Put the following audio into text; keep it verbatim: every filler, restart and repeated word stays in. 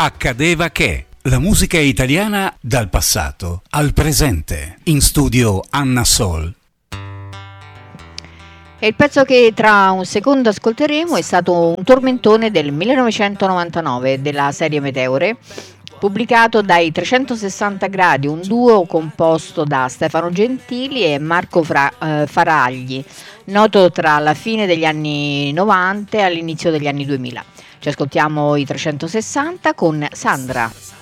Accadeva che. La musica italiana dal passato al presente. In studio Anna Sol. E il pezzo che tra un secondo ascolteremo è stato un tormentone del millenovecentonovantanove della serie Meteore, pubblicato dai trecentosessanta gradi, un duo composto da Stefano Gentili e Marco Fra- eh, Faragli, noto tra la fine degli anni novanta e all'inizio degli anni duemila. Ci ascoltiamo i trecentosessanta con Sandra.